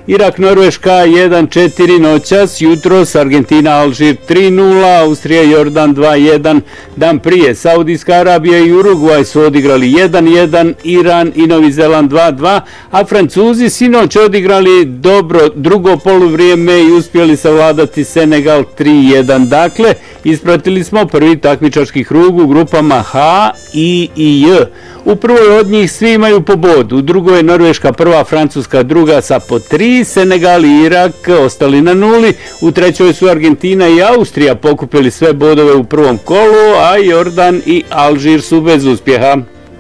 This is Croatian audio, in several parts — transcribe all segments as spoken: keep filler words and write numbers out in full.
Irak, Norveška jedan četiri noćas, jutros Argentina, Alžir tri nula, Austrija, Jordan dva jedan, dan prije Saudijska Arabija i Urugvaj su odigrali jedan jedan, Iran i Novi Zeland dva dva, a Francuzi sinoć odigrali dobro drugo poluvrijeme i uspjeli savladati Senegal tri jedan. Dakle, ispratili smo prvi takmičarski krug u grupama H, I i J. U prvoj od njih svi imaju po bodu, u drugoj je Norveška prva, Francuska druga sa po tri, Senegal i Irak ostali na nuli, u trećoj su Argentina i Austrija pokupili sve bodove u prvom kolu, a Jordan i Alžir su bez uspjeha.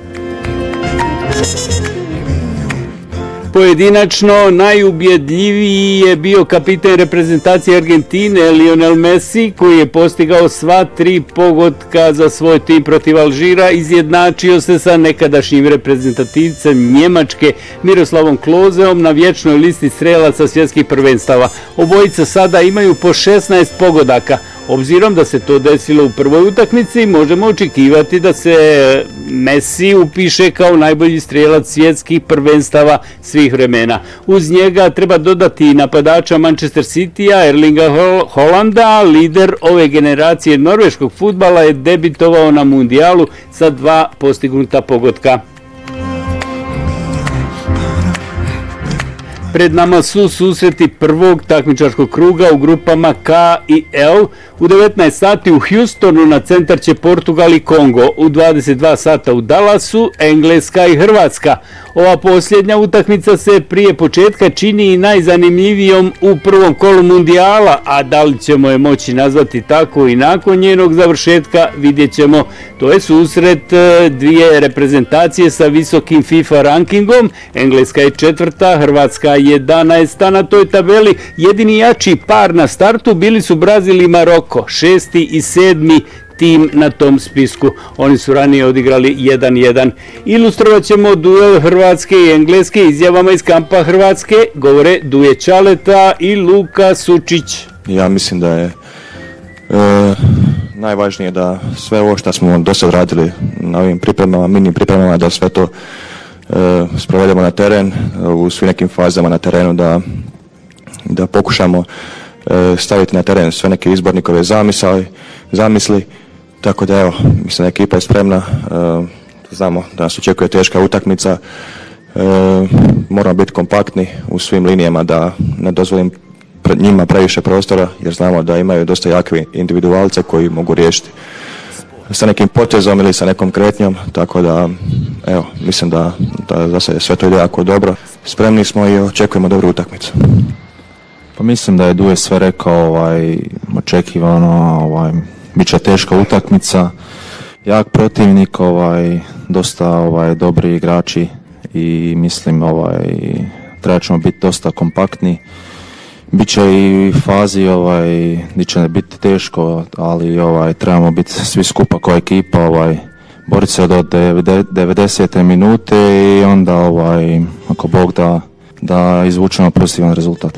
Pojedinačno najubjedljiviji je bio kapiten reprezentacije Argentine Lionel Messi, koji je postigao sva tri pogotka za svoj tim protiv Alžira, izjednačio se sa nekadašnjim reprezentativcem Njemačke Miroslavom Klozeom na vječnoj listi strelaca svjetskih prvenstava. Obojica sada imaju po šesnaest pogodaka. Obzirom da se to desilo u prvoj utakmici, možemo očekivati da se Messi upiše kao najbolji strelac svjetskih prvenstava svih vremena. Uz njega treba dodati i napadača Manchester Citya, Erlinga Holanda, lider ove generacije norveškog fudbala je debitovao na mundijalu sa dva postignuta pogotka. Pred nama su susreti prvog takmičarskog kruga u grupama K i L. U devetnaest sati u Houstonu na centar će Portugal i Kongo. U dvadeset dva sata u Dallasu Engleska i Hrvatska. Ova posljednja utakmica se prije početka čini i najzanimljivijom u prvom kolu mundijala, a da li ćemo je moći nazvati tako i nakon njenog završetka vidjet ćemo. To je susret dvije reprezentacije sa visokim FIFA rankingom. Engleska je četvrta, Hrvatska jedanaesta na toj tabeli. Jedini jači par na startu bili su Brazil i Maroko, šesti i sedmi tim na tom spisku. Oni su ranije odigrali jedan jedan. Ilustrovat ćemo duel Hrvatske i Engleske izjavama iz kampa Hrvatske. Govore Duje Čaleta i Luka Sučić. Ja mislim da je e, najvažnije da sve ovo što smo do sad radili na ovim pripremama, mini pripremama, da sve to e, sprovedemo na teren, u svim nekim fazama na terenu, da, da pokušamo e, staviti na teren sve neke izbornikove zamisli, zamisli. Tako da evo, mislim da ekipa je spremna, e, znamo da nas očekuje teška utakmica, e, moramo biti kompaktni u svim linijama, da ne dozvolim pred njima previše prostora, jer znamo da imaju dosta jake individualce koji mogu riješiti sa nekim potezom ili sa nekom kretnjom, tako da evo, mislim da, da, da se sve to ide jako dobro. Spremni smo i očekujemo dobru utakmicu. Pa mislim da je Duje sve rekao, ovaj, očekivano, ovaj, bit će teška utakmica, jak protivnik, ovaj, dosta ovaj, dobri igrači i mislim ovaj, treba ćemo biti dosta kompaktni. Biće i fazi ovaj, gdje će biti teško, ali ovaj, trebamo biti svi skupa kao ekipa, ovaj, boriti se do devedesete minute i onda ovaj, ako Bog da, da izvučemo pozitivan rezultat.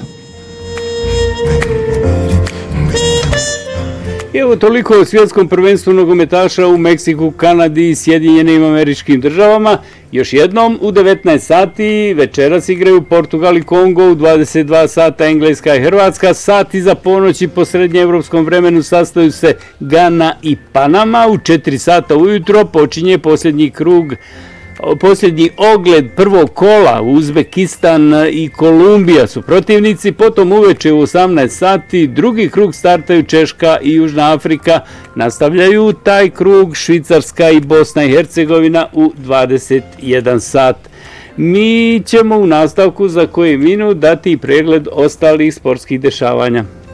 Evo toliko o svjetskom prvenstvu nogometaša u Meksiku, Kanadi i Sjedinjenim Američkim Državama. Još jednom u devetnaest sati večeras igraju Portugal i Kongo, u dvadeset dva sata Engleska i Hrvatska, sat iza ponoći po srednjeevropskom vremenu sastaju se Gana i Panama, u četiri sata ujutro počinje posljednji krug, posljednji ogled prvog kola. Uzbekistan i Kolumbija su protivnici, potom uveče u osamnaest sati drugi krug startaju Češka i Južna Afrika, nastavljaju taj krug Švicarska i Bosna i Hercegovina u dvadeset jedan sat. Mi ćemo u nastavku za koji minut dati pregled ostalih sportskih dešavanja.